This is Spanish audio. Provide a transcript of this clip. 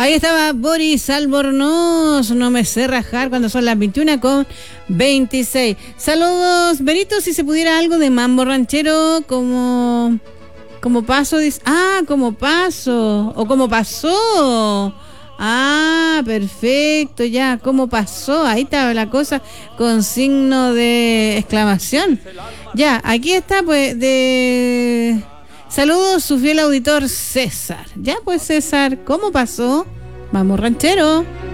Ahí estaba Boris Albornoz, no me sé rajar cuando son las 21:26. Saludos, Benito, si se pudiera algo de mambo ranchero como paso, dice. Ah, como paso, o como pasó. Ah, perfecto, ya, ¿cómo pasó? Ahí estaba la cosa con signo de exclamación. Ya, aquí está, pues, de... Saludos, su fiel auditor César. Ya, pues, César, ¿cómo pasó? Vamos, ranchero.